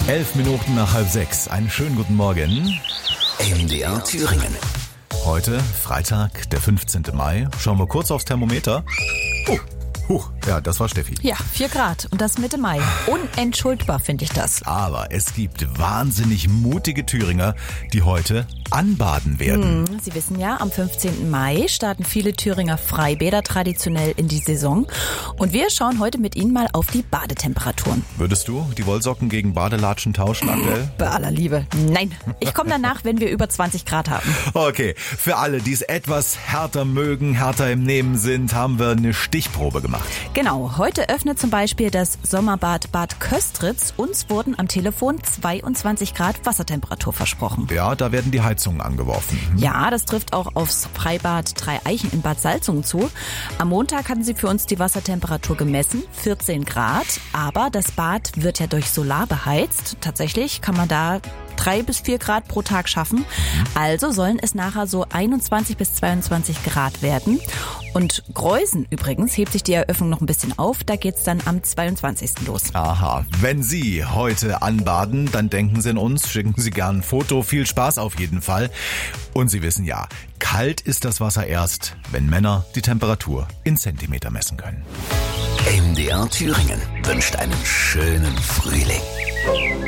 11 Minuten nach 5:30. Einen schönen guten Morgen. MDR Thüringen. Heute, Freitag, der 15. Mai. Schauen wir kurz aufs Thermometer. Ja, das war Steffi. Ja, 4 Grad und das Mitte Mai. Unentschuldbar finde ich das. Aber es gibt wahnsinnig mutige Thüringer, die heute anbaden werden. Sie wissen ja, am 15. Mai starten viele Thüringer Freibäder traditionell in die Saison. Und wir schauen heute mit Ihnen mal auf die Badetemperaturen. Würdest du die Wollsocken gegen Badelatschen tauschen aktuell? Bei aller Liebe. Nein, ich komme danach, wenn wir über 20 Grad haben. Okay, für alle, die es etwas härter mögen, härter im Nehmen sind, haben wir eine Stichprobe gemacht. Genau, heute öffnet zum Beispiel das Sommerbad Bad Köstritz. Uns wurden am Telefon 22 Grad Wassertemperatur versprochen. Ja, da werden die Heizungen angeworfen. Ja, das trifft auch aufs Freibad Drei Eichen in Bad Salzungen zu. Am Montag hatten sie für uns die Wassertemperatur gemessen, 14 Grad. Aber das Bad wird ja durch Solar beheizt. Tatsächlich kann man da 3 bis 4 Grad pro Tag schaffen. Also sollen es nachher so 21 bis 22 Grad werden. Und Greusen übrigens hebt sich die Eröffnung noch ein bisschen auf. Da geht's dann am 22. los. Aha, wenn Sie heute anbaden, dann denken Sie an uns, schicken Sie gern ein Foto. Viel Spaß auf jeden Fall. Und Sie wissen ja, kalt ist das Wasser erst, wenn Männer die Temperatur in Zentimeter messen können. MDR Thüringen wünscht einen schönen Frühling.